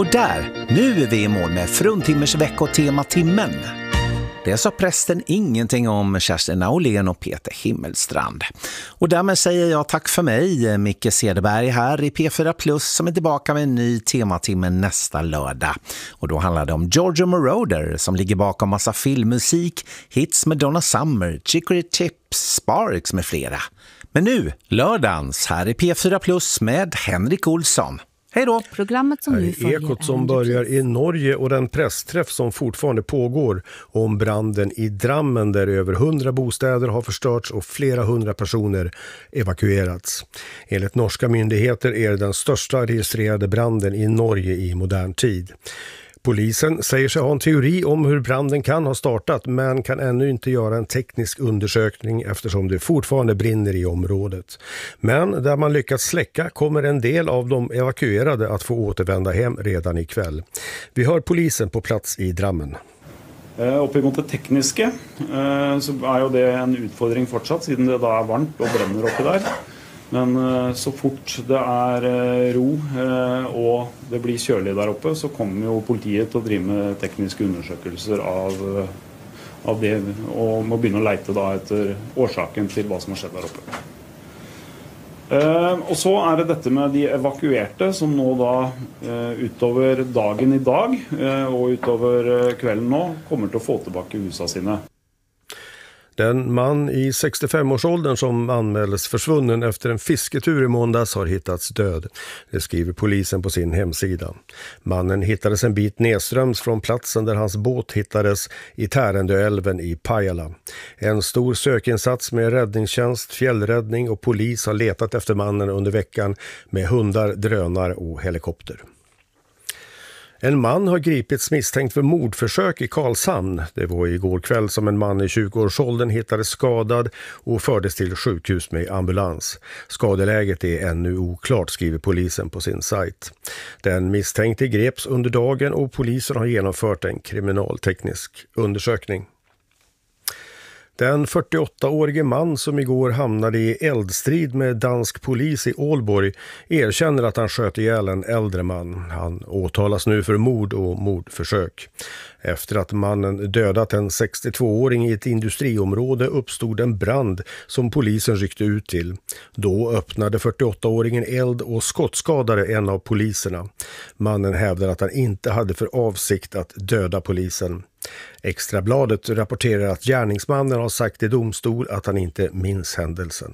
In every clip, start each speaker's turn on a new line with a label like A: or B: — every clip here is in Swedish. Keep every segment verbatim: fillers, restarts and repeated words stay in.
A: Och där, nu är vi i mål med Fruntimmers veckotema-timmen. Det sa prästen ingenting om Kerstin Aulén och Peter Himmelstrand. Och därmed säger jag tack för mig, Micke Cederberg här i P fyra Plus som är tillbaka med en ny tematimme nästa lördag. Och då handlar det om Giorgio Moroder som ligger bakom massa filmmusik, hits med Donna Summer, Chicory Tips, Sparks med flera. Men nu, lördagens här i P fyra Plus med Henrik Olsson. Hej då!
B: Programmet som nu följer
C: Ekot som börjar i Norge och den pressträff som fortfarande pågår om branden i Drammen där över hundra bostäder har förstörts och flera hundra personer evakuerats. Enligt norska myndigheter är det den största registrerade branden i Norge i modern tid. Polisen säger sig ha en teori om hur branden kan ha startat men kan ännu inte göra en teknisk undersökning eftersom det fortfarande brinner i området. Men där man lyckats släcka kommer en del av de evakuerade att få återvända hem redan ikväll. Vi hör polisen på plats i Drammen.
D: Oppimot det tekniske så är ju det en utfordring fortsatt siden det da är varmt och bränner uppe där. Men så fort det är ro och det blir kjølig där uppe så kommer ju politiet att driva med tekniska undersökelser av, av det och må begynne å leite da etter årsaken till vad som har skett där uppe. Och så är det detta med de evakuerte som nu då utover dagen i dag och utover kvällen nu kommer till att få tillbaka husa sina.
C: Den man i sextiofem-årsåldern som anmäldes försvunnen efter en fisketur i måndags har hittats död. Det skriver polisen på sin hemsida. Mannen hittades en bit nedströms från platsen där hans båt hittades i Tärendöälven i Pajala. En stor sökinsats med räddningstjänst, fjällräddning och polis har letat efter mannen under veckan med hundar, drönar och helikopter. En man har gripits misstänkt för mordförsök i Karlshamn. Det var igår kväll som en man i tjugo-årsåldern hittades skadad och fördes till sjukhus med ambulans. Skadeläget är ännu oklart, skriver polisen på sin sajt. Den misstänkte greps under dagen och polisen har genomfört en kriminalteknisk undersökning. Den fyrtioåttaårige man som igår hamnade i eldstrid med dansk polis i Ålborg erkänner att han sköt ihjäl en äldre man. Han åtalas nu för mord och mordförsök. Efter att mannen dödat en sextiotvååring i ett industriområde uppstod en brand som polisen ryckte ut till. Då öppnade fyrtioåttaåringen eld och skottskadade en av poliserna. Mannen hävdar att han inte hade för avsikt att döda polisen. Extrabladet rapporterar att gärningsmannen har sagt i domstol att han inte minns händelsen.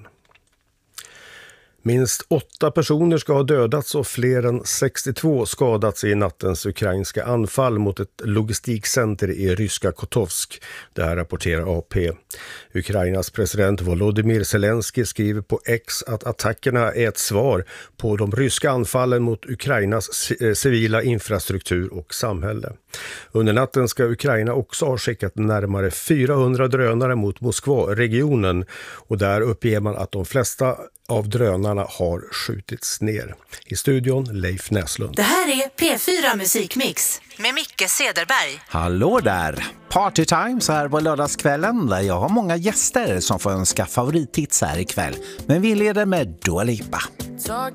C: Minst åtta personer ska ha dödats och fler än sextiotvå skadats i nattens ukrainska anfall mot ett logistikcenter i ryska Kotovsk. Det här rapporterar A P. Ukrainas president Volodymyr Zelensky skriver på X att attackerna är ett svar på de ryska anfallen mot Ukrainas civila infrastruktur och samhälle. Under natten ska Ukraina också ha skickat närmare fyrahundra drönare mot Moskva-regionen och där uppger man att de flesta av drönarna har skjutits ner. I studion Leif Näslund.
E: Det här är P fyra Musikmix med Micke Cederberg.
A: Hallå där! Party time så här på lördagskvällen där jag har många gäster som får önska favorithits här ikväll. Men vi leder med Dua Lipa.
F: Talking